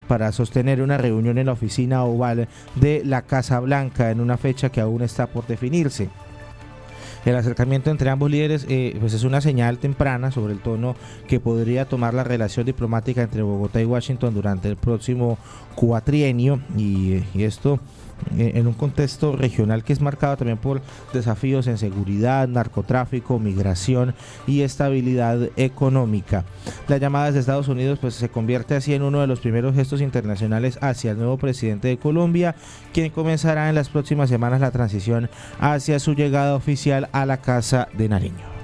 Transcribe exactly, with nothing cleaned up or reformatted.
para sostener una reunión en la oficina oval de la Casa Blanca en una fecha que aún está por definirse. El acercamiento entre ambos líderes eh, pues es una señal temprana sobre el tono que podría tomar la relación diplomática entre Bogotá y Washington durante el próximo cuatrienio, y, y esto eh, en un contexto regional que es marcado también por desafíos en seguridad, narcotráfico, migración y estabilidad económica. La llamada desde Estados Unidos pues se convierte así en uno de los primeros gestos internacionales hacia el nuevo presidente de Colombia, quien comenzará en las próximas semanas la transición hacia su llegada oficial a la Casa de Nariño.